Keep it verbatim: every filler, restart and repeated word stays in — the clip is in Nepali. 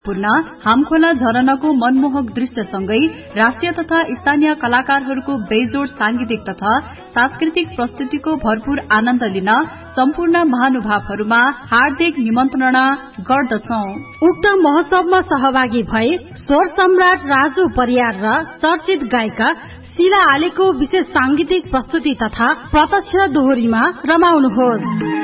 पूर्ण हामखोला झरनाको मनमोहक दृश्यसँगै राष्ट्रिय तथा स्थानीय कलाकारहरूको बेजोड सांगीतिक तथा सांस्कृतिक प्रस्तुतिको भरपूर आनन्द लिन सम्पूर्ण महानुभावहरूमा हार्दिक निमन्त्रणा गर्दछौं। उक्त महोत्सवमा सहभागी भई स्वर सम्राट राजु परियार र चर्चित गायिका शिला आलेको विशेष सांगीतिक प्रस्तुति तथा प्रत्यक्ष दोहोरीमा रमाउनुहोस्।